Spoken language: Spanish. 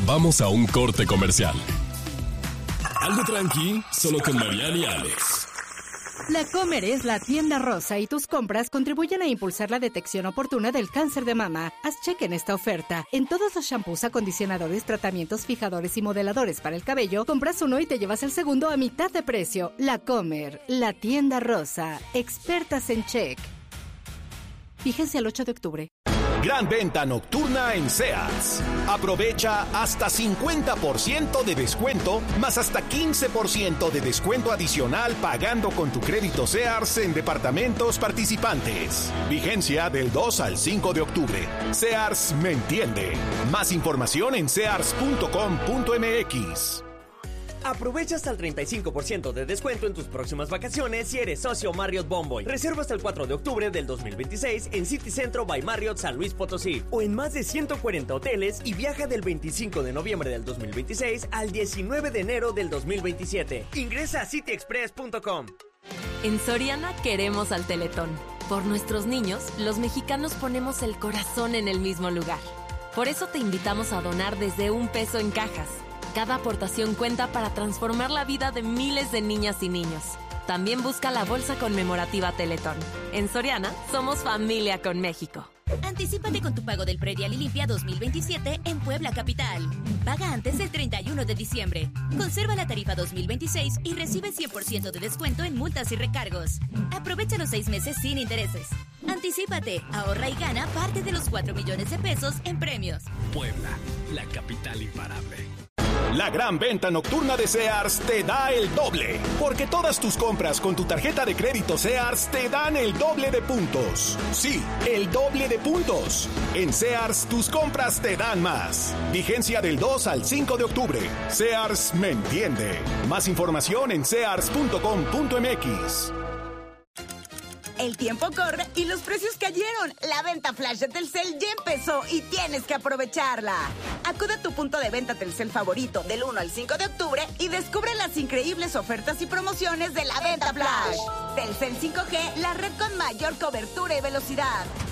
Vamos a un corte comercial. Algo tranqui, solo con Mariana y Alex. La Comer es la tienda rosa y tus compras contribuyen a impulsar la detección oportuna del cáncer de mama. Haz cheque en esta oferta. En todos los shampoos, acondicionadores, tratamientos, fijadores y modeladores para el cabello, compras uno y te llevas el segundo a mitad de precio. La Comer, la tienda rosa. Expertas en check. Fíjense el 8 de octubre. Gran venta nocturna en Sears. Aprovecha hasta 50% de descuento, más hasta 15% de descuento adicional pagando con tu crédito Sears en departamentos participantes. Vigencia del 2 al 5 de octubre. Sears me entiende. Más información en sears.com.mx. Aprovecha hasta el 35% de descuento en tus próximas vacaciones si eres socio Marriott Bonvoy. Reserva hasta el 4 de octubre del 2026 en City Centro by Marriott San Luis Potosí o en más de 140 hoteles y viaja del 25 de noviembre del 2026 al 19 de enero del 2027. Ingresa a cityexpress.com. En Soriana queremos al Teletón. Por nuestros niños, los mexicanos ponemos el corazón en el mismo lugar. Por eso te invitamos a donar desde $1 en cajas. Cada aportación cuenta para transformar la vida de miles de niñas y niños. También busca la bolsa conmemorativa Teletón. En Soriana, somos familia con México. Anticípate con tu pago del Predial y Limpia 2027 en Puebla Capital. Paga antes del 31 de diciembre. Conserva la tarifa 2026 y recibe 100% de descuento en multas y recargos. Aprovecha los 6 meses sin intereses. Anticípate, ahorra y gana parte de los 4 millones de pesos en premios. Puebla, la capital imparable. La gran venta nocturna de Sears te da el doble, porque todas tus compras con tu tarjeta de crédito Sears te dan el doble de puntos. Sí, el doble de puntos. En Sears, tus compras te dan más. Vigencia del 2 al 5 de octubre. Sears me entiende. Más información en sears.com.mx. El tiempo corre y los precios cayeron. La venta flash de Telcel ya empezó y tienes que aprovecharla. Acude a tu punto de venta Telcel favorito del 1 al 5 de octubre y descubre las increíbles ofertas y promociones de la venta flash. Telcel 5G, la red con mayor cobertura y velocidad.